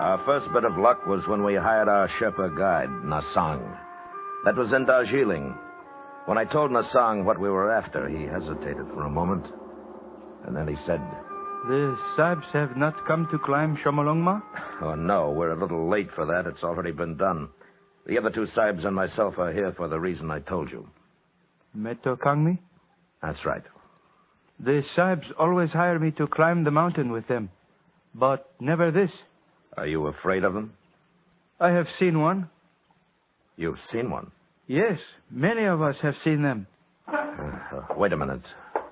Our first bit of luck was when we hired our Sherpa guide, Nasang. That was in Darjeeling. When I told Nasang what we were after, he hesitated for a moment. And then he said, The Sahibs have not come to climb Shomolungma? Oh, no, we're a little late for that. It's already been done. The other two Sahibs and myself are here for the reason I told you. Meto Kangmi? That's right. The Sahibs always hire me to climb the mountain with them, but never this. Are you afraid of them? I have seen one. You've seen one? Yes, many of us have seen them. Wait a minute.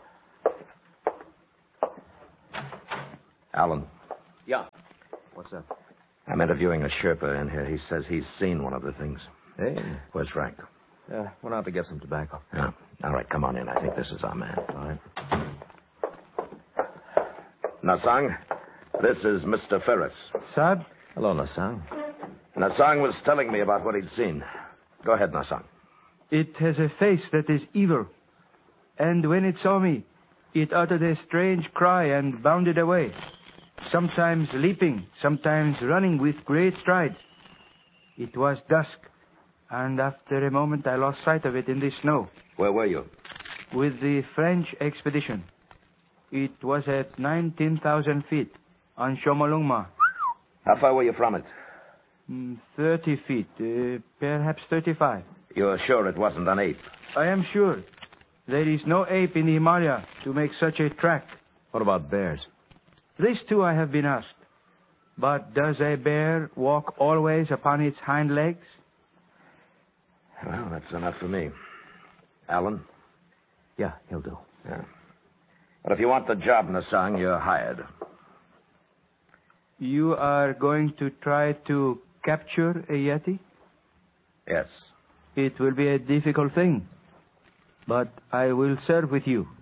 Alan. Yeah. What's up? I'm interviewing a Sherpa in here. He says he's seen one of the things. Hey. Where's Frank? Went out to get some tobacco. Yeah. All right, come on in. I think this is our man. All right. Nasang, this is Mr. Ferris. Sahib? Hello, Nasang. Nasang was telling me about what he'd seen. Go ahead, Nasang. It has a face that is evil. And when it saw me, it uttered a strange cry and bounded away. Sometimes leaping, sometimes running with great strides. It was dusk, and after a moment I lost sight of it in the snow. Where were you? With the French expedition. It was at 19,000 feet on Shomolungma. How far were you from it? 30 feet, perhaps 35. You're sure it wasn't an ape? I am sure. There is no ape in the Himalaya to make such a track. What about bears? This too I have been asked. But does a bear walk always upon its hind legs? Well, that's enough for me. Alan? Yeah, he'll do. Yeah. But if you want the job, Nasang, you're hired. You are going to try to capture a Yeti? Yes. It will be a difficult thing. But I will serve with you.